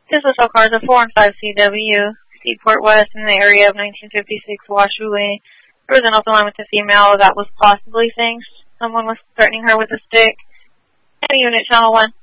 This was all cars of 4 and 5 CW, Seaport West, in the area of 1956 Washoe Way. There was an open line with a female that was possibly saying someone was threatening her with a stick. Unit Channel 1.